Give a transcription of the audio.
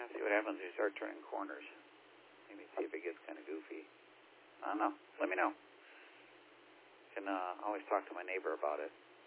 See what happens when you start turning corners. Maybe see if it gets kind of goofy. I don't know. Let me know. Can always talk to my neighbor about it.